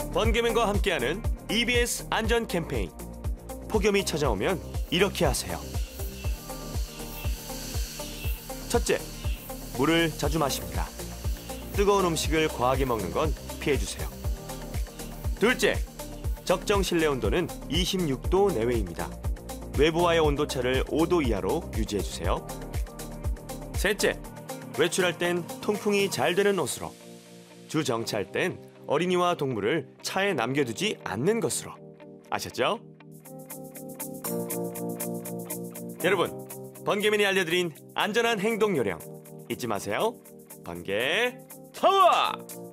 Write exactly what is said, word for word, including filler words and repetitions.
번개맨과 함께하는 이비에스 안전 캠페인. 폭염이 찾아오면 이렇게 하세요. 첫째, 물을 자주 마십니다. 뜨거운 음식을 과하게 먹는 건 피해주세요. 둘째, 적정 실내 온도는 이십육 도 내외입니다. 외부와의 온도차를 오 도 이하로 유지해주세요. 셋째, 외출할 땐 통풍이 잘 되는 옷으로. 주정차할 땐 어린이와 동물을 차에 남겨두지 않는 것으로. 아셨죠? 여러분, 번개맨이 알려드린 안전한 행동 요령 잊지 마세요. 번개 파워!